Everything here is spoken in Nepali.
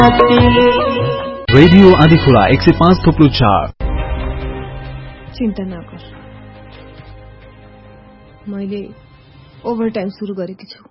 रेडियो आदिखोला 105.4। चिन्ता नगर, मैले ओभरटाइम सुरु गरेकी छु।